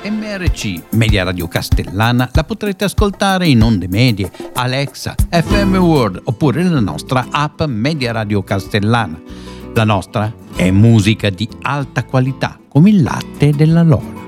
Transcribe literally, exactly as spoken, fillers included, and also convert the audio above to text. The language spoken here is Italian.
M R C, Media Radio Castellana, la potrete ascoltare in onde medie, Alexa, F M World oppure la nostra app Media Radio Castellana. La nostra è musica di alta qualità, come il latte della Lola.